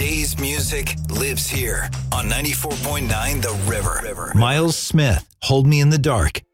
Today's music lives here on 94.9 The River. Miles Smith, Hold Me in the Dark.